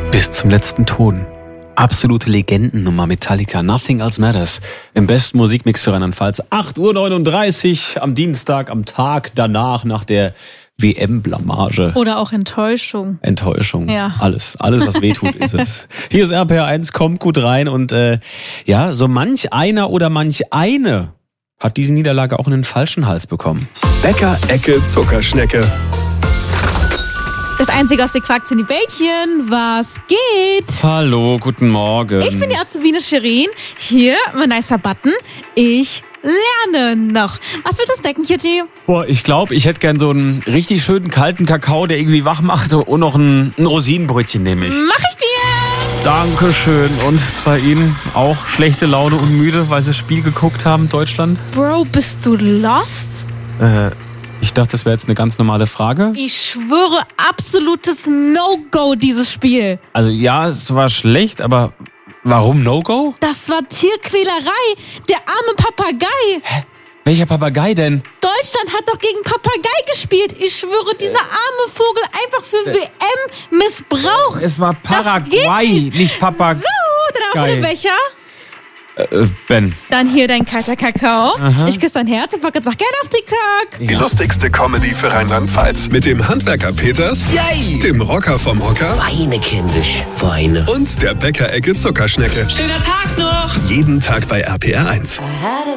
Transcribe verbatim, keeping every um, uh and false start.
Bis zum letzten Ton. Absolute Legendennummer Metallica, Nothing Else Matters. Im besten Musikmix für Rheinland-Pfalz. acht Uhr neununddreißig am Dienstag, am Tag danach, nach der W M-Blamage. Oder auch Enttäuschung. Enttäuschung. Ja. Alles, alles, was wehtut, ist es. Hier ist R P R eins, kommt gut rein und äh, ja, so manch einer oder manch eine hat diese Niederlage auch in den falschen Hals bekommen. Bäcker, Ecke, Zuckerschnecke. Das Einzige aus den Quarks sind die Bällchen. Was geht? Hallo, guten Morgen. Ich bin die Azubine Shirin. Hier, mein nicer Button. Ich lerne noch. Was willst du snacken, Kitty? Boah, ich glaube, ich hätte gern so einen richtig schönen kalten Kakao, der irgendwie wach macht und noch ein, ein Rosinenbrötchen nehme ich. Mach ich dir! Dankeschön. Und bei Ihnen auch schlechte Laune und müde, weil Sie das Spiel geguckt haben, Deutschland? Bro, bist du lost? Äh, ich dachte, das wäre jetzt eine ganz normale Frage. Ich schwöre, absolutes No-Go, dieses Spiel. Also ja, es war schlecht, aber warum No-Go? Das war Tierquälerei. Der arme Papagei. Hä? Welcher Papagei denn? Deutschland hat doch gegen Papagei gespielt. Ich schwöre, dieser arme Vogel einfach für W M missbraucht. Es war Paraguay, nicht. nicht Papagei. So, dann auch eine Becher. Äh, Ben. Dann hier dein kalter Kakao. Aha. Ich küsse dein Herz und pack sag gerne auf TikTok. Die lustigste Comedy für Rheinland-Pfalz. Mit dem Handwerker Peters, Yay! dem Rocker vom Hocker Weine, kindisch, Weine. und der Bäcker-Ecke Zuckerschnecke. Schöner Tag noch! Jeden Tag bei R P R eins. I had a